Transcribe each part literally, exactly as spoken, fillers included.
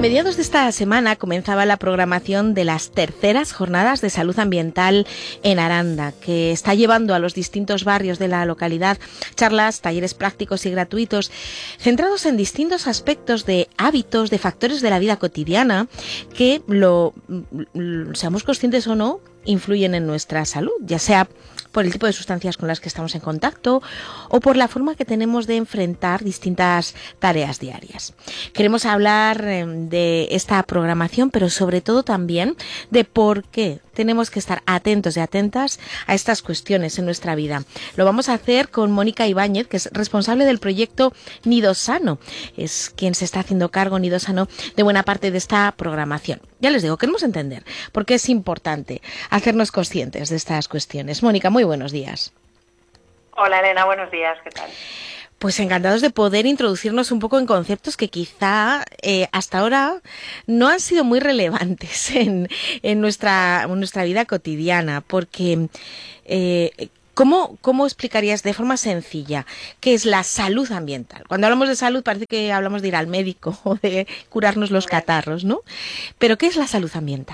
mediados de esta semana comenzaba la programación de las terceras jornadas de salud ambiental en Aranda, que está llevando a los distintos barrios de la localidad charlas, talleres prácticos y gratuitos centrados en distintos aspectos de hábitos, de factores de la vida cotidiana que, lo seamos conscientes o no, influyen en nuestra salud, ya sea por el tipo de sustancias con las que estamos en contacto o por la forma que tenemos de enfrentar distintas tareas diarias. Queremos hablar de esta programación, pero sobre todo también de por qué tenemos que estar atentos y atentas a estas cuestiones en nuestra vida. Lo vamos a hacer con Mónica Ibáñez, que es responsable del proyecto Nido Sano. Es quien se está haciendo cargo, Nido Sano, de buena parte de esta programación. Ya les digo, queremos entender por qué es importante hacernos conscientes de estas cuestiones. Mónica, muy buenos días. Hola Elena, buenos días, ¿qué tal? Pues encantados de poder introducirnos un poco en conceptos que quizá eh, hasta ahora no han sido muy relevantes en, en, nuestra, en nuestra vida cotidiana, porque eh, ¿cómo, ¿cómo explicarías de forma sencilla qué es la salud ambiental? Cuando hablamos de salud parece que hablamos de ir al médico o de curarnos los catarros, ¿no? Pero ¿qué es la salud ambiental?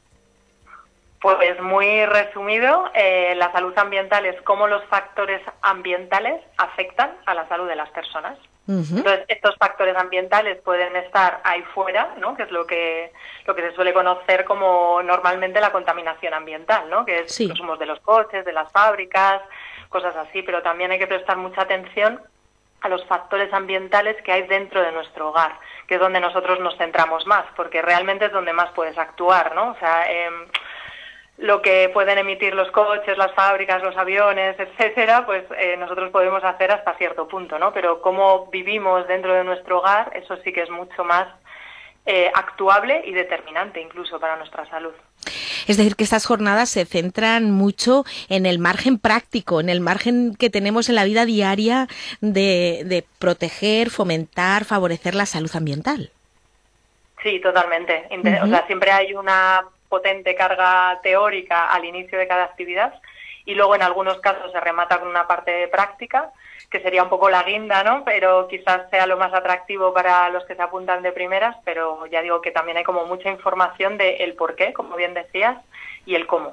Pues muy resumido, eh, la salud ambiental es cómo los factores ambientales afectan a la salud de las personas. Uh-huh. Entonces, estos factores ambientales pueden estar ahí fuera, ¿no? Que es lo que lo que se suele conocer como normalmente la contaminación ambiental, ¿no? Que es sí. Los humos de los coches, de las fábricas, cosas así, pero también hay que prestar mucha atención a los factores ambientales que hay dentro de nuestro hogar, que es donde nosotros nos centramos más, porque realmente es donde más puedes actuar, ¿no? O sea, eh, lo que pueden emitir los coches, las fábricas, los aviones, etcétera, pues eh, nosotros podemos hacer hasta cierto punto, ¿no? Pero cómo vivimos dentro de nuestro hogar, eso sí que es mucho más eh, actuable y determinante incluso para nuestra salud. Es decir, que estas jornadas se centran mucho en el margen práctico, en el margen que tenemos en la vida diaria de, de proteger, fomentar, favorecer la salud ambiental. Sí, totalmente. Uh-huh. O sea, siempre hay una potente carga teórica al inicio de cada actividad y luego en algunos casos se remata con una parte práctica, que sería un poco la guinda, ¿no? Pero quizás sea lo más atractivo para los que se apuntan de primeras, pero ya digo que también hay como mucha información de el por qué, como bien decías, y el cómo.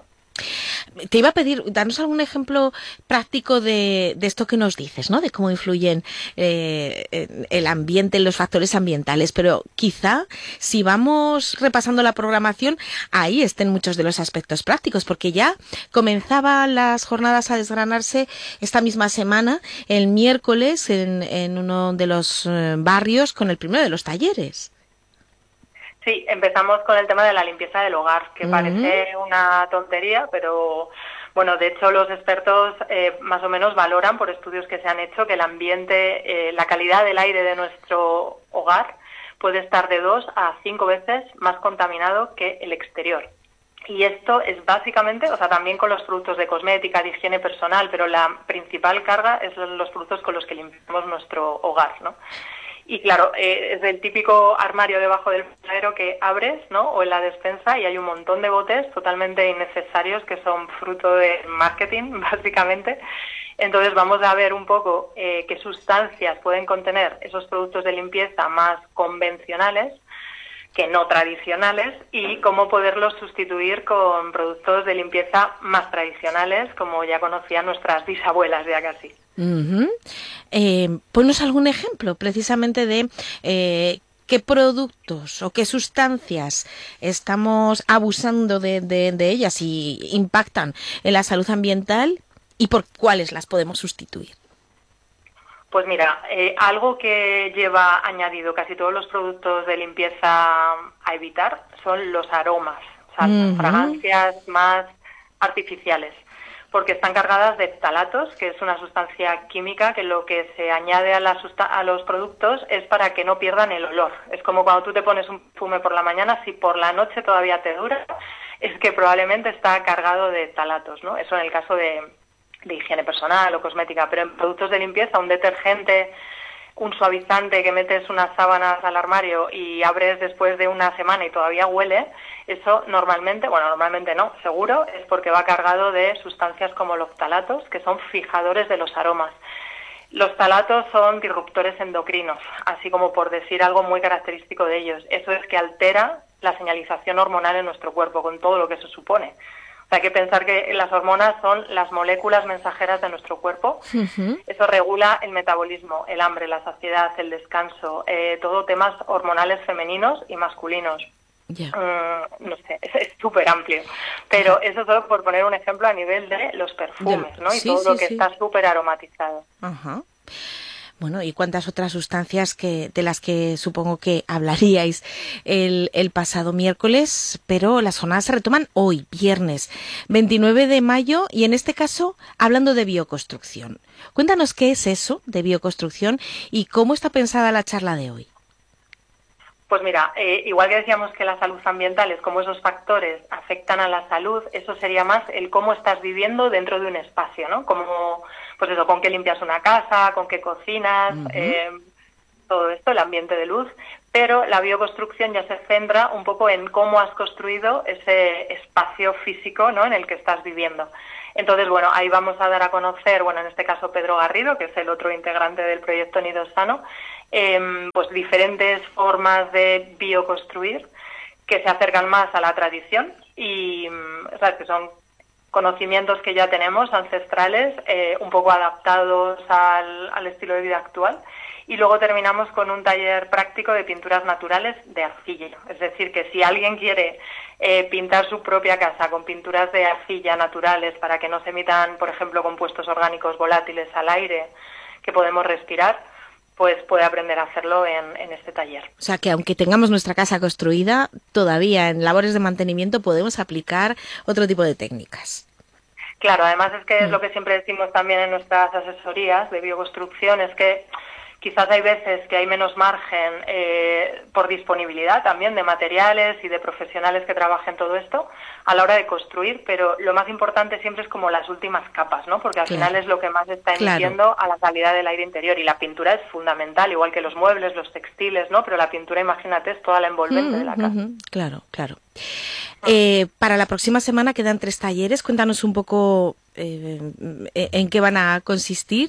Te iba a pedir, danos algún ejemplo práctico de, de esto que nos dices, ¿no? De cómo influyen eh, el ambiente, los factores ambientales, pero quizá si vamos repasando la programación, ahí estén muchos de los aspectos prácticos, porque ya comenzaban las jornadas a desgranarse esta misma semana, el miércoles, en, en uno de los eh, barrios, con el primero de los talleres. Sí, empezamos con el tema de la limpieza del hogar, que uh-huh. parece una tontería, pero bueno, de hecho los expertos eh, más o menos valoran por estudios que se han hecho que el ambiente, eh, la calidad del aire de nuestro hogar puede estar de dos a cinco veces más contaminado que el exterior. Y esto es básicamente, o sea, también con los productos de cosmética, de higiene personal, pero la principal carga es los productos con los que limpiamos nuestro hogar, ¿no? Y claro, eh, es el típico armario debajo del fregadero que abres, ¿no? O en la despensa y hay un montón de botes totalmente innecesarios que son fruto de marketing, básicamente. Entonces vamos a ver un poco eh, qué sustancias pueden contener esos productos de limpieza más convencionales que no tradicionales y cómo poderlos sustituir con productos de limpieza más tradicionales, como ya conocían nuestras bisabuelas ya casi. Uh-huh. Eh, ponnos algún ejemplo precisamente de eh, qué productos o qué sustancias estamos abusando de, de, de ellas y impactan en la salud ambiental y por cuáles las podemos sustituir. Pues mira, eh, algo que lleva añadido casi todos los productos de limpieza a evitar son los aromas, o sea, uh-huh. fragancias más artificiales, porque están cargadas de ftalatos, que es una sustancia química que lo que se añade a, la susta- a los productos es para que no pierdan el olor. Es como cuando tú te pones un perfume por la mañana, si por la noche todavía te dura, es que probablemente está cargado de ftalatos, ¿no? Eso en el caso de... de higiene personal o cosmética, pero en productos de limpieza, un detergente, un suavizante que metes unas sábanas al armario y abres después de una semana y todavía huele, eso normalmente, bueno, normalmente no, seguro, es porque va cargado de sustancias como los ftalatos, que son fijadores de los aromas. Los ftalatos son disruptores endocrinos, así como por decir algo muy característico de ellos. Eso es que altera la señalización hormonal en nuestro cuerpo, con todo lo que eso supone. O sea, hay que pensar que las hormonas son las moléculas mensajeras de nuestro cuerpo. Uh-huh. Eso regula el metabolismo, el hambre, la saciedad, el descanso, eh, todo temas hormonales femeninos y masculinos. Yeah. Mm, no sé, es súper amplio, pero eso solo por poner un ejemplo a nivel de los perfumes, ¿no? Y sí, todo sí, lo que sí. está súper aromatizado. Ajá. Bueno, y cuántas otras sustancias que de las que supongo que hablaríais el, el pasado miércoles, pero las jornadas se retoman hoy, viernes veintinueve de mayo, y en este caso hablando de bioconstrucción. Cuéntanos qué es eso de bioconstrucción y cómo está pensada la charla de hoy. Pues mira, eh, igual que decíamos que la salud ambiental es cómo esos factores afectan a la salud, eso sería más el cómo estás viviendo dentro de un espacio, ¿no? Como, pues eso, con qué limpias una casa, con qué cocinas, uh-huh. eh, todo esto, el ambiente de luz. Pero la bioconstrucción ya se centra un poco en cómo has construido ese espacio físico, ¿no?, en el que estás viviendo. Entonces, bueno, ahí vamos a dar a conocer, bueno, en este caso Pedro Garrido, que es el otro integrante del proyecto Nido Sano, eh, pues diferentes formas de bioconstruir que se acercan más a la tradición y, o sea, que son conocimientos que ya tenemos, ancestrales, eh, un poco adaptados al, al estilo de vida actual. Y luego terminamos con un taller práctico de pinturas naturales de arcilla. Es decir, que si alguien quiere eh, pintar su propia casa con pinturas de arcilla naturales para que no se emitan, por ejemplo, compuestos orgánicos volátiles al aire que podemos respirar, pues puede aprender a hacerlo en, en este taller. O sea, que aunque tengamos nuestra casa construida, todavía en labores de mantenimiento podemos aplicar otro tipo de técnicas. Claro, además es que es lo que siempre decimos también en nuestras asesorías de bioconstrucción, es que quizás hay veces que hay menos margen eh, por disponibilidad también de materiales y de profesionales que trabajen todo esto a la hora de construir, pero lo más importante siempre es como las últimas capas, ¿no? Porque al claro. final es lo que más está emitiendo claro. a la calidad del aire interior, y la pintura es fundamental, igual que los muebles, los textiles, ¿no? Pero la pintura, imagínate, es toda la envolvente mm, de la casa. Mm, claro, claro. Eh, para la próxima semana quedan tres talleres. Cuéntanos un poco eh, en qué van a consistir.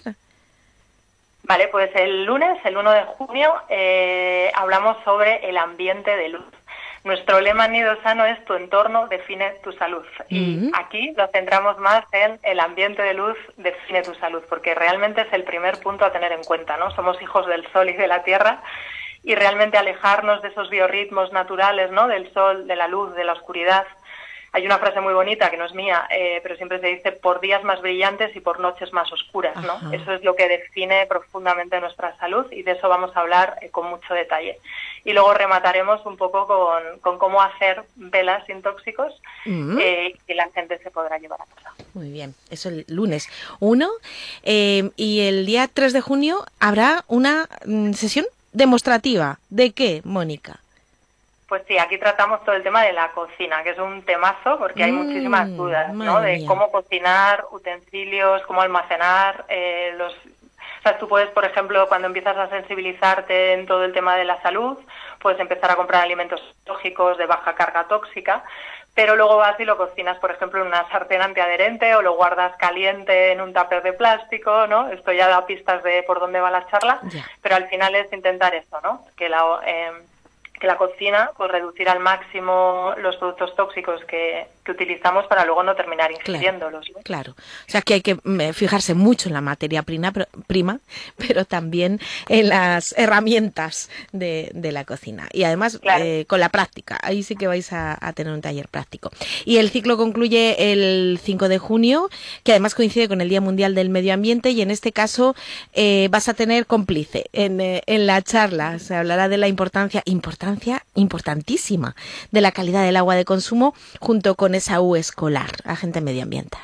Vale, pues el lunes, el uno de junio, eh, hablamos sobre el ambiente de luz. Nuestro lema en Nido Sano es tu entorno define tu salud. Y uh-huh. aquí nos centramos más en el ambiente de luz define tu salud, porque realmente es el primer punto a tener en cuenta, ¿no? Somos hijos del sol y de la tierra, y realmente alejarnos de esos biorritmos naturales, ¿no? Del sol, de la luz, de la oscuridad. Hay una frase muy bonita que no es mía, eh, pero siempre se dice por días más brillantes y por noches más oscuras, ¿no? Ajá. Eso es lo que define profundamente nuestra salud, y de eso vamos a hablar eh, con mucho detalle. Y luego remataremos un poco con, con cómo hacer velas sin tóxicos uh-huh. eh, que la gente se podrá llevar a casa. Muy bien, eso el lunes uno. Eh, y el día tres de junio habrá una mm, sesión demostrativa. ¿De qué, Mónica? Pues sí, aquí tratamos todo el tema de la cocina, que es un temazo porque hay mm, muchísimas dudas, ¿no? De mía. Cómo cocinar, utensilios, cómo almacenar, eh, los... O sea, tú puedes, por ejemplo, cuando empiezas a sensibilizarte en todo el tema de la salud, puedes empezar a comprar alimentos lógicos de baja carga tóxica, pero luego vas y lo cocinas, por ejemplo, en una sartén antiadherente o lo guardas caliente en un tupper de plástico, ¿no? Esto ya da pistas de por dónde va la charla, yeah. pero al final es intentar eso, ¿no? Que la... Eh, que la cocina, pues reducir al máximo los productos tóxicos que, que utilizamos para luego no terminar ingiriéndolos. Claro, ¿no? Claro, o sea que hay que fijarse mucho en la materia prima, prima pero también en las herramientas de, de la cocina. Y además claro. eh, con la práctica, ahí sí que vais a, a tener un taller práctico. Y el ciclo concluye el cinco de junio, que además coincide con el Día Mundial del Medio Ambiente, y en este caso eh, vas a tener cómplice en, eh, en la charla. Se hablará de la importancia, importancia importantísima de la calidad del agua de consumo junto con esa U escolar, agente medioambiental.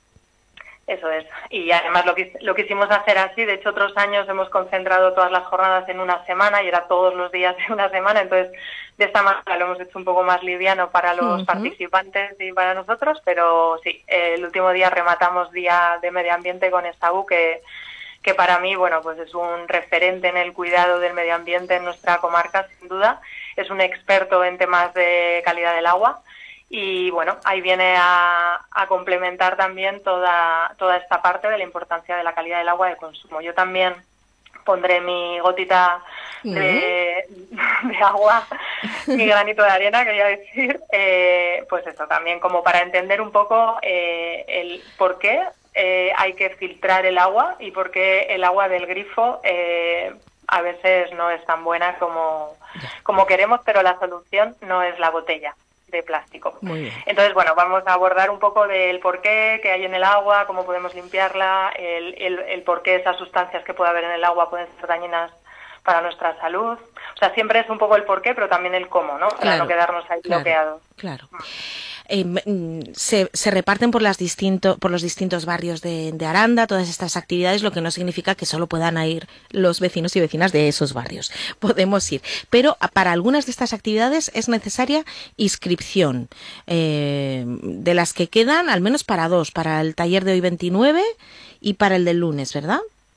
Eso es. Y además lo, que, lo quisimos hacer así. De hecho, otros años hemos concentrado todas las jornadas en una semana y era todos los días de una semana. Entonces, de esta manera lo hemos hecho un poco más liviano para los uh-huh. participantes y para nosotros. Pero sí, el último día rematamos Día de Medio Ambiente con Esaú, que que para mí, bueno, pues es un referente en el cuidado del medio ambiente en nuestra comarca, sin duda. Es un experto en temas de calidad del agua Y bueno, ahí viene a, a complementar también toda, toda esta parte de la importancia de la calidad del agua de consumo. Yo también pondré mi gotita de, de agua, mi granito de arena, quería decir, eh, pues eso, también como para entender un poco eh, el por qué eh, hay que filtrar el agua y por qué el agua del grifo eh, a veces no es tan buena como, como queremos, pero la solución no es la botella de plástico. Muy bien. Entonces, bueno, vamos a abordar un poco del porqué que hay en el agua, cómo podemos limpiarla, el, el, el por qué esas sustancias que puede haber en el agua pueden ser dañinas para nuestra salud. O sea, siempre es un poco el porqué, pero también el cómo, ¿no? Para Claro, no quedarnos ahí claro, bloqueados. Claro. Eh, se, se reparten por las distinto, por los distintos barrios de, de Aranda todas estas actividades, lo que no significa que solo puedan ir los vecinos y vecinas de esos barrios. Podemos ir, pero para algunas de estas actividades es necesaria inscripción, eh, de las que quedan, al menos para dos, para el taller de hoy veintinueve y para el del lunes, ¿verdad?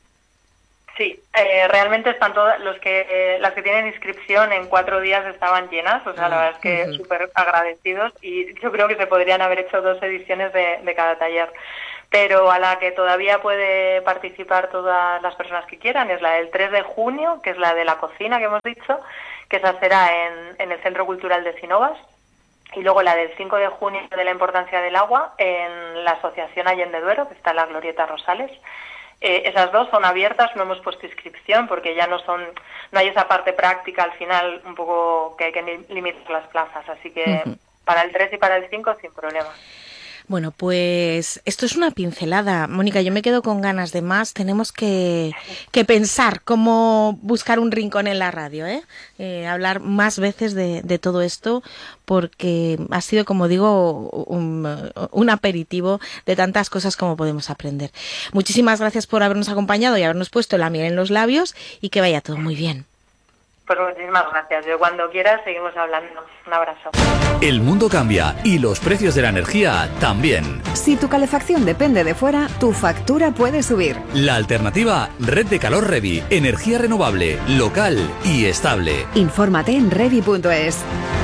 Sí, eh, realmente están todas los que eh, las que tienen inscripción en cuatro días estaban llenas, o sea, la verdad es que Uh-huh. súper agradecidos, y yo creo que se podrían haber hecho dos ediciones de, de cada taller, pero a la que todavía puede participar todas las personas que quieran es la del tres de junio, que es la de la cocina que hemos dicho, que esa será en, en el Centro Cultural de Sinovas, y luego la del cinco de junio de la importancia del agua en la Asociación Allende Duero, que está en la Glorieta Rosales. Eh, esas dos son abiertas, no hemos puesto inscripción porque ya no son, no hay esa parte práctica al final un poco que hay que limitar las plazas, así que uh-huh. para el tres y para el cinco sin problema. Bueno, pues esto es una pincelada. Mónica, yo me quedo con ganas de más. Tenemos que, que pensar cómo buscar un rincón en la radio, ¿eh? Eh, hablar más veces de, de todo esto, porque ha sido, como digo, un, un aperitivo de tantas cosas como podemos aprender. Muchísimas gracias por habernos acompañado y habernos puesto la miel en los labios, y que vaya todo muy bien. Pues muchísimas gracias. Yo cuando quieras seguimos hablando. Un abrazo. El mundo cambia y los precios de la energía también. Si tu calefacción depende de fuera, tu factura puede subir. La alternativa, Red de Calor Revi. Energía renovable, local y estable. Infórmate en revi punto es.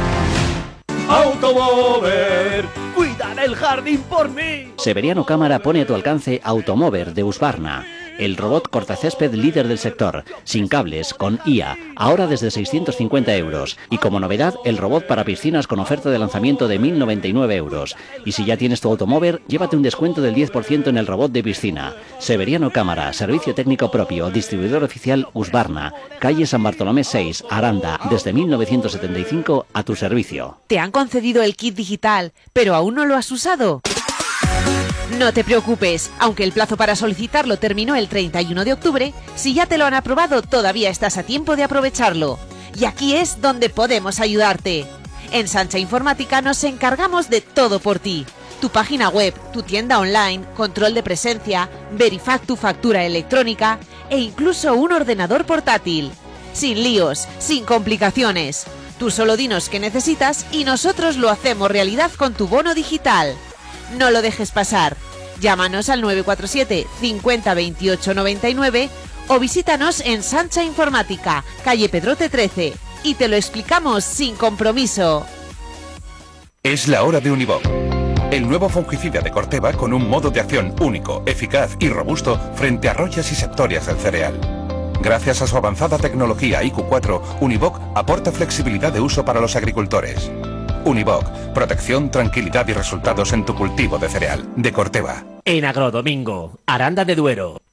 Automover, cuida del jardín por mí. Severiano Cámara pone a tu alcance Automover de Husqvarna, el robot cortacésped líder del sector, sin cables, con I A, ahora desde seiscientos cincuenta euros. Y como novedad, el robot para piscinas con oferta de lanzamiento de mil noventa y nueve euros. Y si ya tienes tu Automover, llévate un descuento del diez por ciento en el robot de piscina. Severiano Cámara, servicio técnico propio, distribuidor oficial Husqvarna, calle San Bartolomé seis, Aranda, desde mil novecientos setenta y cinco a tu servicio. ¿Te han concedido el kit digital, pero aún no lo has usado? No te preocupes, aunque el plazo para solicitarlo terminó el treinta y uno de octubre, si ya te lo han aprobado todavía estás a tiempo de aprovecharlo. Y aquí es donde podemos ayudarte. En Sancha Informática nos encargamos de todo por ti. Tu página web, tu tienda online, control de presencia, Verifac tu factura electrónica e incluso un ordenador portátil. Sin líos, sin complicaciones. Tú solo dinos qué necesitas y nosotros lo hacemos realidad con tu bono digital. No lo dejes pasar. Llámanos al nueve cuatro siete cincuenta veintiocho noventa y nueve o visítanos en Sancha Informática, calle Pedrote trece, y te lo explicamos sin compromiso. Es la hora de Univoc, el nuevo fungicida de Corteva con un modo de acción único, eficaz y robusto frente a royas y septorias del cereal. Gracias a su avanzada tecnología I Q cuatro, Univoc aporta flexibilidad de uso para los agricultores. Univoc, protección, tranquilidad y resultados en tu cultivo de cereal. De Corteva. En Agrodomingo, Aranda de Duero.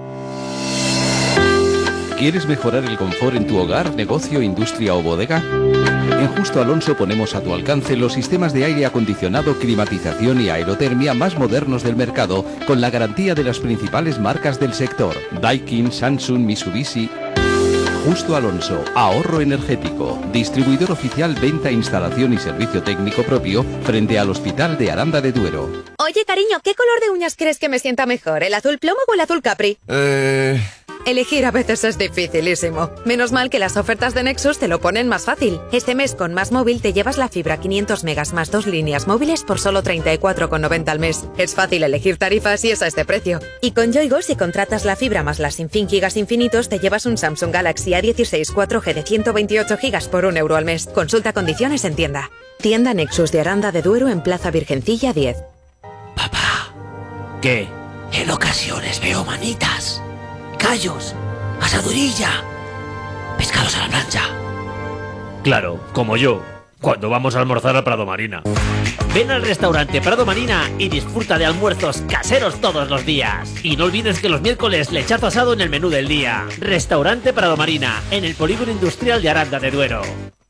¿Quieres mejorar el confort en tu hogar, negocio, industria o bodega? En Justo Alonso ponemos a tu alcance los sistemas de aire acondicionado, climatización y aerotermia más modernos del mercado, con la garantía de las principales marcas del sector: Daikin, Samsung, Mitsubishi. Justo Alonso, ahorro energético, distribuidor oficial, venta, instalación y servicio técnico propio frente al Hospital de Aranda de Duero. Oye, cariño, ¿qué color de uñas crees que me sienta mejor? ¿El azul plomo o el azul capri? Eh... Elegir a veces es dificilísimo. Menos mal que las ofertas de Nexus te lo ponen más fácil. Este mes con Más Móvil te llevas la fibra quinientos megas más dos líneas móviles por solo treinta y cuatro con noventa al mes. Es fácil elegir tarifas y es a este precio. Y con Yoigo, si contratas la fibra más las sin fin gigas infinitos, te llevas un Samsung Galaxy A dieciséis cuatro G de ciento veintiocho gigas por un euro al mes. Consulta condiciones en tienda. Tienda Nexus de Aranda de Duero en Plaza Virgencilla diez. Papá. ¿Qué? En ocasiones veo manitas, callos, asadurilla, pescados a la plancha. Claro, como yo, cuando vamos a almorzar a Prado Marina. Ven al restaurante Prado Marina y disfruta de almuerzos caseros todos los días. Y no olvides que los miércoles lechazo asado en el menú del día. Restaurante Prado Marina, en el Polígono Industrial de Aranda de Duero.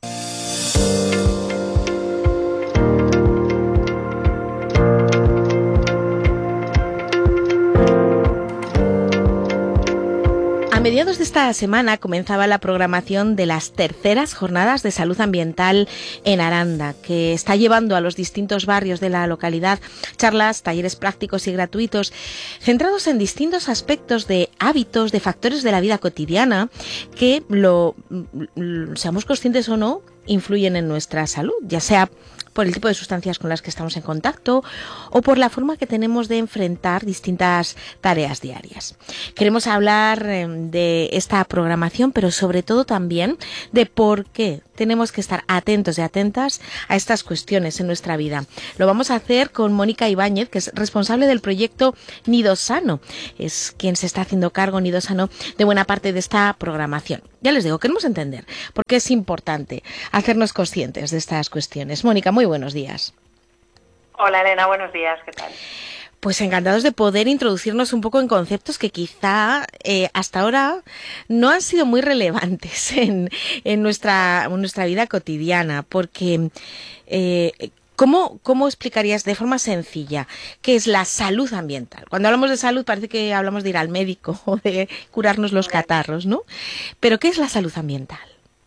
A mediados de esta semana comenzaba la programación de las terceras jornadas de salud ambiental en Aranda, que está llevando a los distintos barrios de la localidad charlas, talleres prácticos y gratuitos, centrados en distintos aspectos de hábitos, de factores de la vida cotidiana, que, lo, seamos conscientes o no, influyen en nuestra salud, ya sea por el tipo de sustancias con las que estamos en contacto o por la forma que tenemos de enfrentar distintas tareas diarias. Queremos hablar de esta programación, pero sobre todo también de por qué tenemos que estar atentos y atentas a estas cuestiones en nuestra vida. Lo vamos a hacer con Mónica Ibáñez, que es responsable del proyecto Nido Sano. Es quien se está haciendo cargo, Nido Sano, de buena parte de esta programación. Ya les digo, queremos entender por qué es importante hacernos conscientes de estas cuestiones. Mónica, muy buenos días. Hola Elena, buenos días, ¿qué tal? Pues encantados de poder introducirnos un poco en conceptos que quizá eh, hasta ahora no han sido muy relevantes en, en, nuestra, en nuestra vida cotidiana, porque eh, ¿cómo, ¿cómo explicarías de forma sencilla qué es la salud ambiental? Cuando hablamos de salud parece que hablamos de ir al médico o de curarnos los catarros, ¿no? Pero ¿qué es la salud ambiental?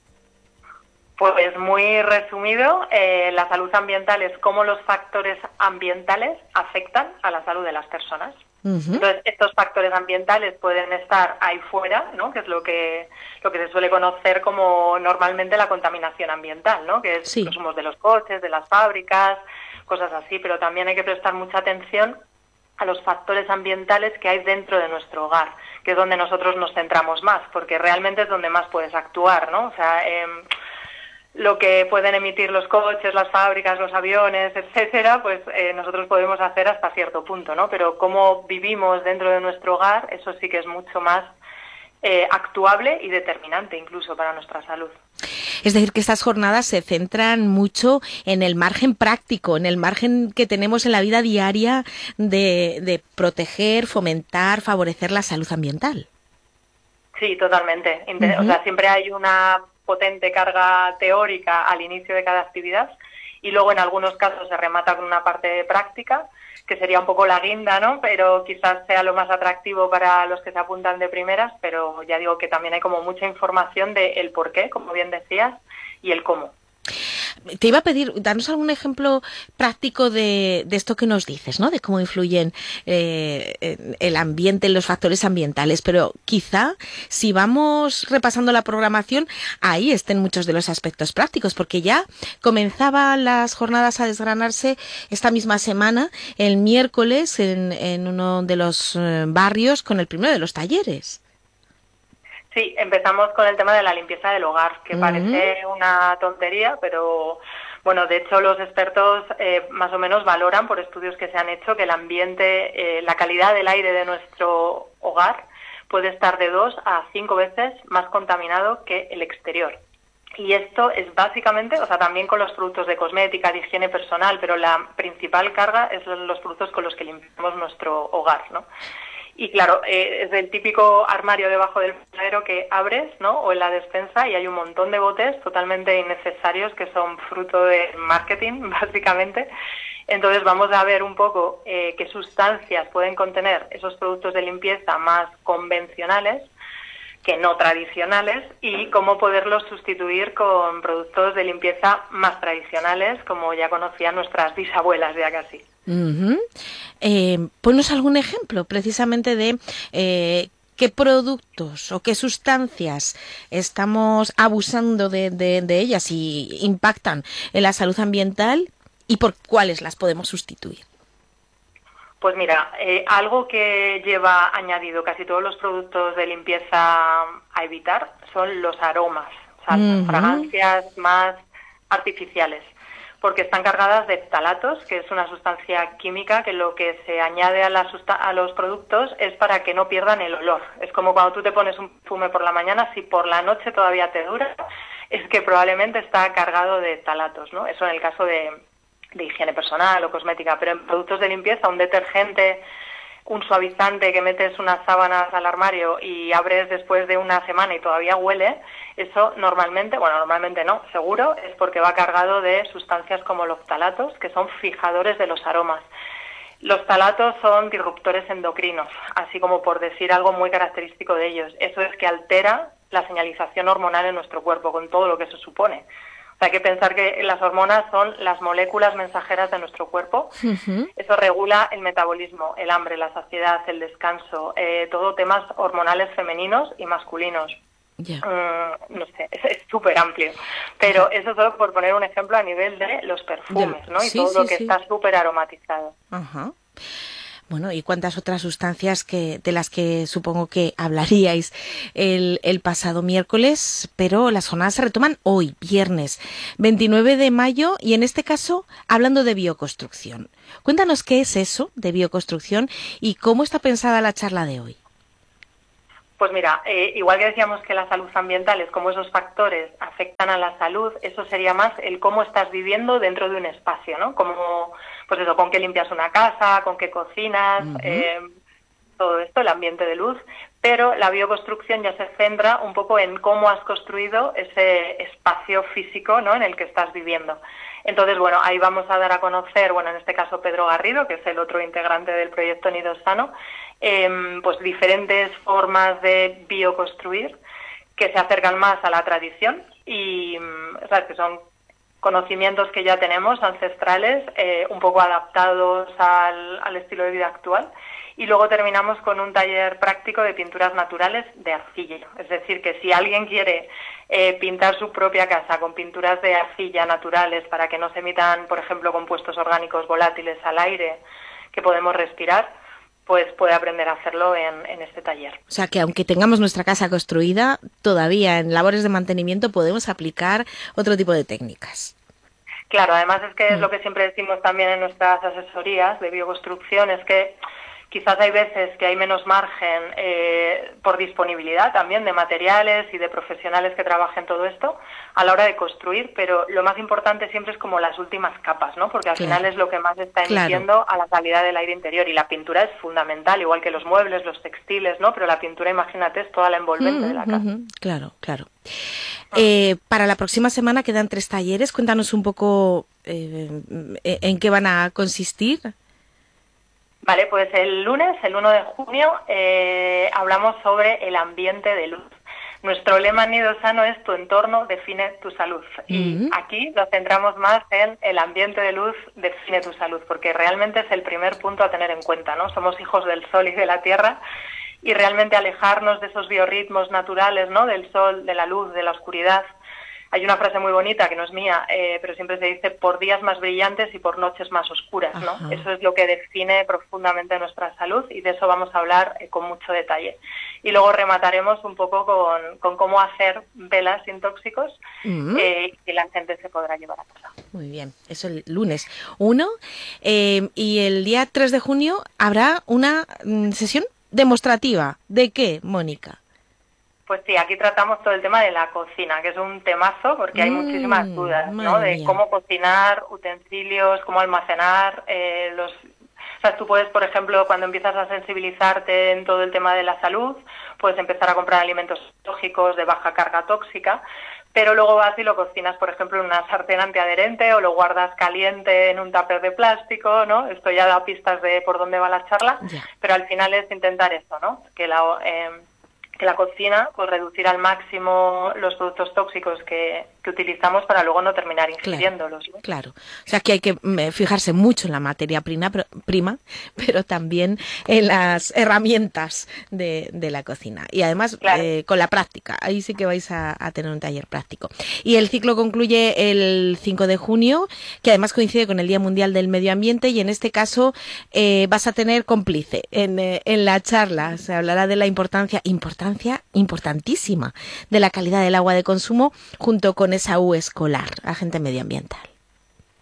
Pues muy resumido, eh, la salud ambiental es cómo los factores ambientales afectan a la salud de las personas. Uh-huh. Entonces, estos factores ambientales pueden estar ahí fuera, ¿no? Que es lo que lo que se suele conocer como normalmente la contaminación ambiental, ¿no? Que es sí. los humos de los coches, de las fábricas, cosas así, pero también hay que prestar mucha atención a los factores ambientales que hay dentro de nuestro hogar, que es donde nosotros nos centramos más, porque realmente es donde más puedes actuar, ¿no? O sea, eh, lo que pueden emitir los coches, las fábricas, los aviones, etcétera, pues eh, nosotros podemos hacer hasta cierto punto, ¿no? Pero cómo vivimos dentro de nuestro hogar, eso sí que es mucho más eh, actuable y determinante incluso para nuestra salud. Es decir, que estas jornadas se centran mucho en el margen práctico, en el margen que tenemos en la vida diaria de, de proteger, fomentar, favorecer la salud ambiental. Sí, totalmente. Uh-huh. O sea, siempre hay una potente carga teórica al inicio de cada actividad y luego en algunos casos se remata con una parte práctica que sería un poco la guinda, ¿no? Pero quizás sea lo más atractivo para los que se apuntan de primeras, pero ya digo que también hay como mucha información de el por qué, como bien decías, y el cómo. Te iba a pedir, danos algún ejemplo práctico de, de esto que nos dices, ¿no? De cómo influyen eh, el ambiente, los factores ambientales, pero quizá si vamos repasando la programación, ahí estén muchos de los aspectos prácticos, porque ya comenzaban las jornadas a desgranarse esta misma semana, el miércoles, en, en uno de los barrios, con el primero de los talleres. Sí, empezamos con el tema de la limpieza del hogar, que uh-huh. parece una tontería, pero bueno, de hecho los expertos eh, más o menos valoran por estudios que se han hecho que el ambiente, eh, la calidad del aire de nuestro hogar puede estar de dos a cinco veces más contaminado que el exterior. Y esto es básicamente, o sea, también con los productos de cosmética, de higiene personal, pero la principal carga es los productos con los que limpiamos nuestro hogar, ¿no? Y claro, eh, es el típico armario debajo del fregadero que abres, ¿no? O en la despensa y hay un montón de botes totalmente innecesarios que son fruto de marketing, básicamente. Entonces vamos a ver un poco eh, qué sustancias pueden contener esos productos de limpieza más convencionales que no tradicionales y cómo poderlos sustituir con productos de limpieza más tradicionales, como ya conocían nuestras bisabuelas ya casi. Uh-huh. Eh, ponnos algún ejemplo precisamente de eh, qué productos o qué sustancias estamos abusando de, de, de ellas y impactan en la salud ambiental y por cuáles las podemos sustituir. Pues mira, eh, algo que lleva añadido casi todos los productos de limpieza a evitar son los aromas, o sea, uh-huh. las fragancias más artificiales. porque están cargadas de ftalatos, que es una sustancia química que lo que se añade a, la susta- a los productos es para que no pierdan el olor. Es como cuando tú te pones un perfume por la mañana, si por la noche todavía te dura, es que probablemente está cargado de ftalatos, ¿no? Eso en el caso de, de higiene personal o cosmética, pero en productos de limpieza, un detergente, un suavizante que metes unas sábanas al armario y abres después de una semana y todavía huele, eso normalmente, bueno, normalmente no, seguro, es porque va cargado de sustancias como los ftalatos, que son fijadores de los aromas. Los ftalatos son disruptores endocrinos, así como por decir algo muy característico de ellos. Eso es que altera la señalización hormonal en nuestro cuerpo, con todo lo que eso supone. Hay que pensar que las hormonas son las moléculas mensajeras de nuestro cuerpo. Uh-huh. Eso regula el metabolismo, el hambre, la saciedad, el descanso, eh, todo temas hormonales femeninos y masculinos. Yeah. Mm, no sé, es súper amplio. Pero yeah. eso solo por poner un ejemplo a nivel de los perfumes, ¿no? Y sí, todo sí, lo que sí. está súper aromatizado. Uh-huh. Bueno, ¿y cuántas otras sustancias que de las que supongo que hablaríais el, el pasado miércoles? Pero las jornadas se retoman hoy, viernes veintinueve de mayo, y en este caso hablando de bioconstrucción. Cuéntanos qué es eso de bioconstrucción y cómo está pensada la charla de hoy. Pues mira, eh, igual que decíamos que la salud ambiental es cómo esos factores afectan a la salud, eso sería más el cómo estás viviendo dentro de un espacio, ¿no? Como, pues eso, con qué limpias una casa, con qué cocinas, uh-huh. eh, todo esto, el ambiente de luz. Pero la bioconstrucción ya se centra un poco en cómo has construido ese espacio físico, ¿no?, en el que estás viviendo. Entonces, bueno, ahí vamos a dar a conocer, bueno, en este caso Pedro Garrido, que es el otro integrante del proyecto Nido Sano, eh, pues diferentes formas de bioconstruir que se acercan más a la tradición y, o sea, que son conocimientos que ya tenemos, ancestrales, eh, un poco adaptados al, al estilo de vida actual. Y luego terminamos con un taller práctico de pinturas naturales de arcilla. Es decir, que si alguien quiere eh, pintar su propia casa con pinturas de arcilla naturales para que no se emitan, por ejemplo, compuestos orgánicos volátiles al aire que podemos respirar, pues puede aprender a hacerlo en, en este taller. O sea, que aunque tengamos nuestra casa construida, todavía en labores de mantenimiento podemos aplicar otro tipo de técnicas. Claro, además es que es lo que siempre decimos también en nuestras asesorías de bioconstrucción, es que quizás hay veces que hay menos margen eh, por disponibilidad también de materiales y de profesionales que trabajen todo esto a la hora de construir, pero lo más importante siempre es como las últimas capas, ¿no? Porque al claro. final es lo que más está emitiendo claro. a la calidad del aire interior, y la pintura es fundamental, igual que los muebles, los textiles, ¿no? Pero la pintura, imagínate, es toda la envolvente mm, de la casa. Uh-huh. Claro, claro. Eh, para la próxima semana quedan tres talleres. Cuéntanos un poco eh, en qué van a consistir. Vale, pues el lunes, el uno de junio, eh, hablamos sobre el ambiente de luz. Nuestro lema en Nido Sano es tu entorno define tu salud. Uh-huh. Y aquí nos centramos más en el ambiente de luz define tu salud, porque realmente es el primer punto a tener en cuenta, ¿no? Somos hijos del sol y de la tierra, y realmente alejarnos de esos biorritmos naturales, ¿no? Del sol, de la luz, de la oscuridad. Hay una frase muy bonita que no es mía, eh, pero siempre se dice por días más brillantes y por noches más oscuras, ¿no? Ajá. Eso es lo que define profundamente nuestra salud, y de eso vamos a hablar eh, con mucho detalle. Y luego remataremos un poco con, con cómo hacer velas sin tóxicos uh-huh. eh, que la gente se podrá llevar a casa. Muy bien, eso el lunes uno. Eh, y el día tres de junio habrá una mm, sesión demostrativa. ¿De qué, Mónica? Pues sí, aquí tratamos todo el tema de la cocina, que es un temazo porque hay mm, muchísimas dudas, ¿no? De mía. Cómo cocinar, utensilios, cómo almacenar, eh, los... O sea, tú puedes, por ejemplo, cuando empiezas a sensibilizarte en todo el tema de la salud, puedes empezar a comprar alimentos lógicos de baja carga tóxica, pero luego vas y lo cocinas, por ejemplo, en una sartén antiadherente o lo guardas caliente en un tupper de plástico, ¿no? Esto ya da pistas de por dónde va la charla, yeah. pero al final es intentar eso, ¿no? Que la... Eh, que la cocina, pues reducir al máximo los productos tóxicos que, que utilizamos para luego no terminar ingiriéndolos. Claro, ¿no? Claro, o sea que hay que fijarse mucho en la materia prima, prima pero también en las herramientas de, de la cocina. Y además claro. eh, con la práctica, ahí sí que vais a, a tener un taller práctico. Y el ciclo concluye el cinco de junio, que además coincide con el Día Mundial del Medio Ambiente, y en este caso eh, vas a tener cómplice en, eh, en la charla. Se hablará de la importancia, importancia importantísima de la calidad del agua de consumo junto con esa U escolar, agente medioambiental.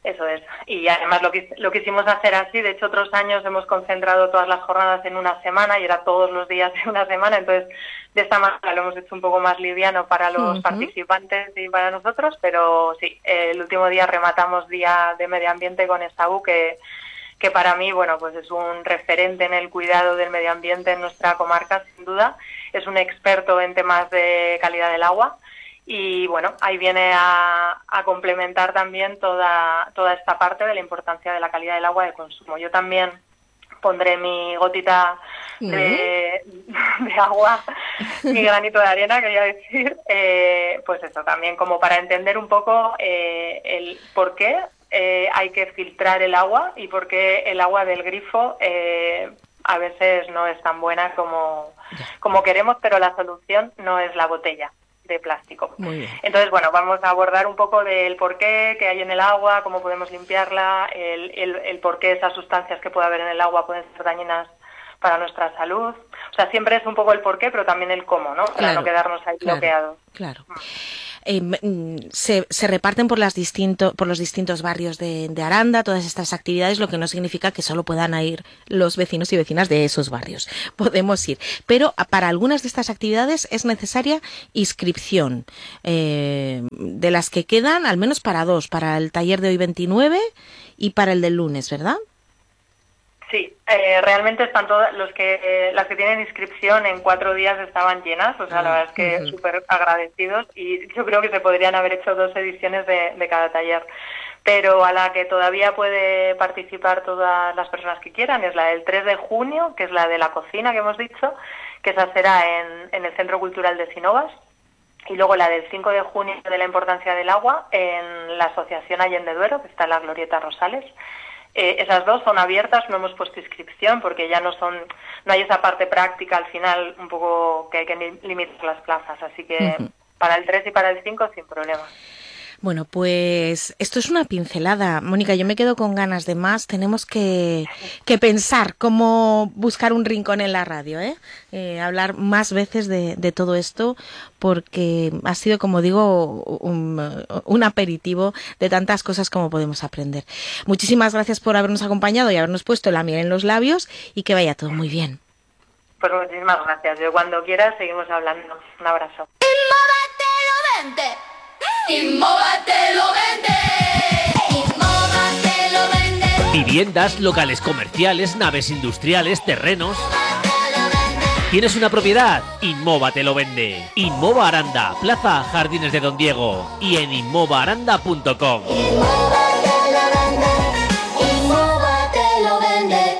Eso es. Y además lo, que, lo quisimos hacer así. De hecho, otros años hemos concentrado todas las jornadas en una semana y era todos los días de una semana. Entonces, de esta manera lo hemos hecho un poco más liviano para los uh-huh. participantes y para nosotros. Pero sí, el último día rematamos Día de Medio Ambiente con Esaú, que, que para mí, bueno, pues es un referente en el cuidado del medio ambiente en nuestra comarca, sin duda. Es un experto en temas de calidad del agua. Y bueno, ahí viene a, a complementar también toda toda esta parte de la importancia de la calidad del agua de consumo. Yo también pondré mi gotita de, de agua, mi granito de arena, quería decir, eh, pues eso, también como para entender un poco eh, el por qué eh, hay que filtrar el agua y por qué el agua del grifo eh, a veces no es tan buena como, como queremos, pero la solución no es la botella de plástico. Muy bien. Entonces, bueno, vamos a abordar un poco del porqué que hay en el agua, cómo podemos limpiarla, el, el, el por qué esas sustancias que puede haber en el agua pueden ser dañinas para nuestra salud. O sea, siempre es un poco el porqué, pero también el cómo, ¿no? Para claro, no quedarnos ahí claro, bloqueados. Claro. Eh, se, se reparten por, las distinto, por los distintos barrios de, de Aranda todas estas actividades, lo que no significa que solo puedan ir los vecinos y vecinas de esos barrios. Podemos ir. Pero para algunas de estas actividades es necesaria inscripción. Eh, de las que quedan, al menos para dos, para el taller de hoy veintinueve y para el del lunes, ¿verdad? Sí, eh, realmente están todas los que eh, las que tienen inscripción en cuatro días estaban llenas, o sea, la verdad es que uh-huh. súper agradecidos y yo creo que se podrían haber hecho dos ediciones de, de cada taller, pero a la que todavía puede participar todas las personas que quieran es la del tres de junio, que es la de la cocina que hemos dicho, que esa será en, en el Centro Cultural de Sinovas, y luego la del cinco de junio de la importancia del agua en la Asociación Allende Duero, que está en la Glorieta Rosales. Eh, esas dos son abiertas, no hemos puesto inscripción porque ya no son, no hay esa parte práctica al final un poco que hay que limitar las plazas, así que uh-huh. para el tres y para el cinco sin problema. Bueno, pues esto es una pincelada. Mónica, yo me quedo con ganas de más. Tenemos que, que pensar cómo buscar un rincón en la radio, ¿eh? Eh, hablar más veces de, de todo esto, porque ha sido, como digo, un, un aperitivo de tantas cosas como podemos aprender. Muchísimas gracias por habernos acompañado y habernos puesto la miel en los labios y que vaya todo muy bien. Pues muchísimas gracias. Yo cuando quieras seguimos hablando. Un abrazo. Inmova te lo vende. Inmova te lo vende. Viviendas, locales comerciales, naves industriales, terrenos. ¿Tienes una propiedad? Inmova te lo vende. Inmova Aranda, Plaza Jardines de Don Diego y en inmova aranda punto com. Inmova te lo vende. Inmova te lo vende.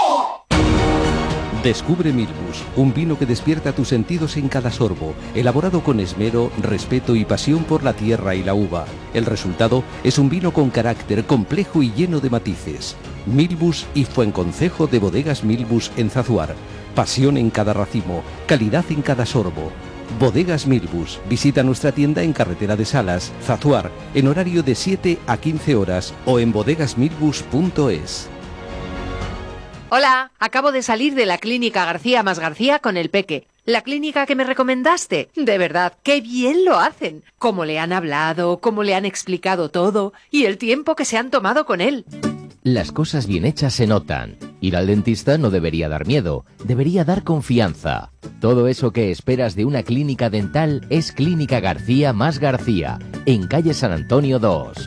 Descubre Milbus, un vino que despierta tus sentidos en cada sorbo, elaborado con esmero, respeto y pasión por la tierra y la uva. El resultado es un vino con carácter complejo y lleno de matices. Milbus y Fuenconcejo de Bodegas Milbus en Zazuar. Pasión en cada racimo, calidad en cada sorbo. Bodegas Milbus. Visita nuestra tienda en Carretera de Salas, Zazuar, en horario de siete a quince horas o en bodegas milbus punto es. Hola, acabo de salir de la clínica García más García con el Peque. La clínica que me recomendaste. De verdad, qué bien lo hacen. Cómo le han hablado, cómo le han explicado todo y el tiempo que se han tomado con él. Las cosas bien hechas se notan. Ir al dentista no debería dar miedo, debería dar confianza. Todo eso que esperas de una clínica dental es Clínica García más García, en calle San Antonio dos.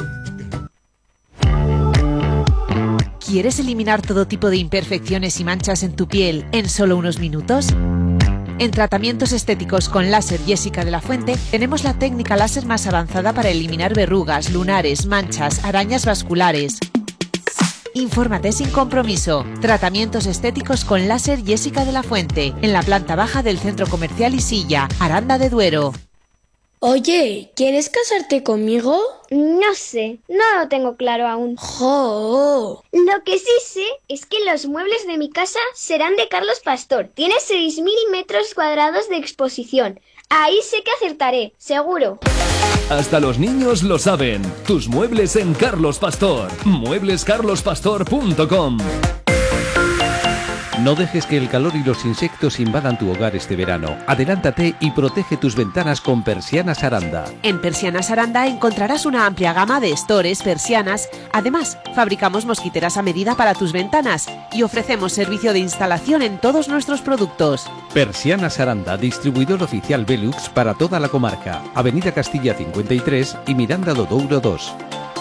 ¿Quieres eliminar todo tipo de imperfecciones y manchas en tu piel en solo unos minutos? En Tratamientos Estéticos con Láser Jessica de la Fuente tenemos la técnica láser más avanzada para eliminar verrugas, lunares, manchas, arañas vasculares. Infórmate sin compromiso. Tratamientos Estéticos con Láser Jessica de la Fuente, en la planta baja del Centro Comercial Isilla, Aranda de Duero. Oye, ¿quieres casarte conmigo? No sé, no lo tengo claro aún. ¡Jo! Lo que sí sé es que los muebles de mi casa serán de Carlos Pastor. Tiene seis mil metros cuadrados de exposición. Ahí sé que acertaré, seguro. Hasta los niños lo saben. Tus muebles en Carlos Pastor. muebles carlos pastor punto com. No dejes que el calor y los insectos invadan tu hogar este verano. Adelántate y protege tus ventanas con Persianas Aranda. En Persianas Aranda encontrarás una amplia gama de estores, persianas. Además, fabricamos mosquiteras a medida para tus ventanas y ofrecemos servicio de instalación en todos nuestros productos. Persianas Aranda, distribuidor oficial Velux para toda la comarca. Avenida Castilla cincuenta y tres y Miranda do Douro dos.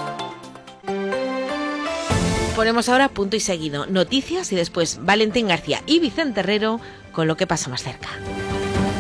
Ponemos ahora punto y seguido, noticias y después Valentín García y Vicente Herrero con lo que pasa más cerca.